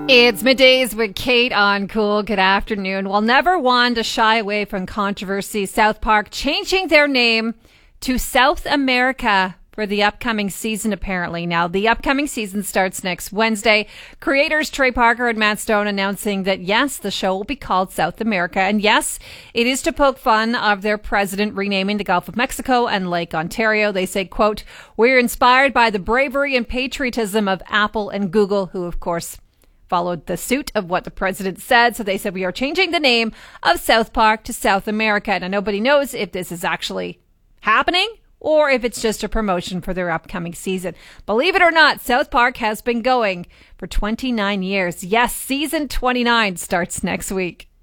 It's middays with Kate on Cool. Good afternoon. Well, never one to shy away from controversy. South Park changing their name to South America for the upcoming season, apparently. Now, the upcoming season starts next Wednesday. Creators Trey Parker and Matt Stone announcing that, yes, the show will be called South America. And yes, it is to poke fun of their president renaming the Gulf of Mexico and Lake Ontario. They say, quote, "We're inspired by the bravery and patriotism of Apple and Google," who, of course, followed the suit of what the president said. So they said, we are changing the name of South Park to South America. Now, nobody knows if this is actually happening or if it's just a promotion for their upcoming season. Believe it or not, South Park has been going for 29 years. Yes, season 29 starts next week.